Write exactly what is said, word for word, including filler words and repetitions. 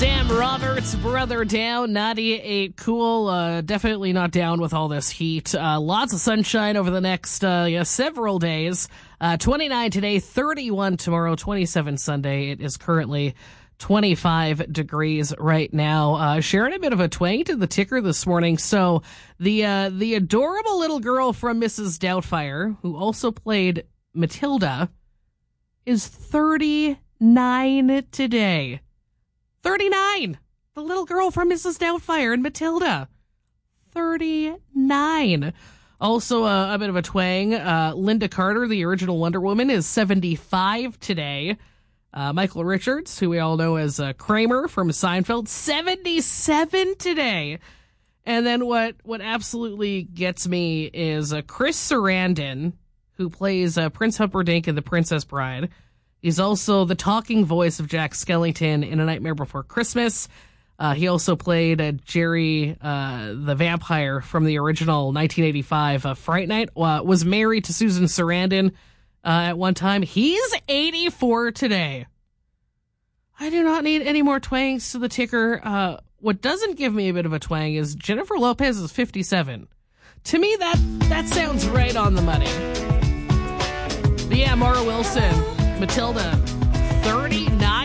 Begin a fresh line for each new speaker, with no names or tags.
Sam Roberts, Brother Down, ninety-eight cool. Uh, definitely not down with all this heat. Uh, lots of sunshine over the next uh, yeah, several days. Uh, twenty-nine today, thirty-one tomorrow, twenty-seven Sunday. It is currently twenty-five degrees right now. Uh, sharing a bit of a twang to the ticker this morning. So the uh, the adorable little girl from Missus Doubtfire, who also played Matilda, is thirty-nine today. thirty-nine. The little girl from Missus Doubtfire and Matilda. thirty-nine. Also, uh, a bit of a twang. Uh, Linda Carter, the original Wonder Woman, is seventy-five today. Uh, Michael Richards, who we all know as uh, Kramer from Seinfeld, seventy-seven today. And then what, what absolutely gets me is uh, Chris Sarandon, who plays uh, Prince Humperdinck in The Princess Bride. He's also the talking voice of Jack Skellington in A Nightmare Before Christmas. Uh, he also played uh, Jerry uh, the Vampire from the original nineteen eighty-five uh, Fright Night. Uh, was married to Susan Sarandon uh, at one time. He's eighty-four today. I do not need any more twangs to the ticker. Uh, what doesn't give me a bit of a twang is Jennifer Lopez is fifty-seven. To me, that, that sounds right on the money. But yeah, Mara Wilson, Matilda, thirty-nine